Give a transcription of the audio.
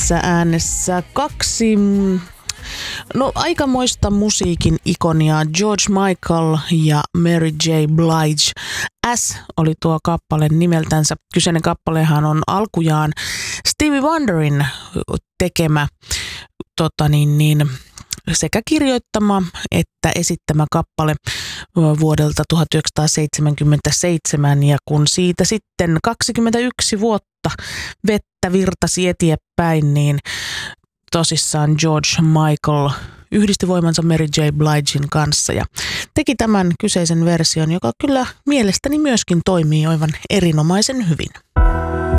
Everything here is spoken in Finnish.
tässä äänessä kaksi aikamoista musiikin ikonia, George Michael ja Mary J. Blige. S oli tuo kappale nimeltänsä. Kyseinen kappalehan on alkujaan Stevie Wonderin tekemä sekä kirjoittama että esittämä kappale vuodelta 1977, ja kun siitä sitten 21 vuotta vettä virtasi eteenpäin, niin tosissaan George Michael yhdisti voimansa Mary J. Bligen kanssa ja teki tämän kyseisen version, joka kyllä mielestäni myöskin toimii aivan erinomaisen hyvin.